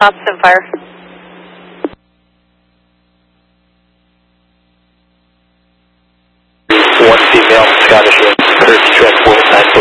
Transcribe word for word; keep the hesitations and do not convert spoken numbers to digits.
Stop Simfire. One female, Scottish, thirty transport, nine foot.